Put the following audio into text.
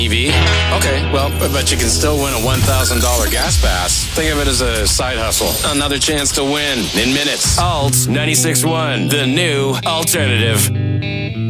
EV? Okay, well, but you can still win a $1,000 gas pass. Think of it as a side hustle. Another chance to win in minutes. Alt 96.1, the new alternative.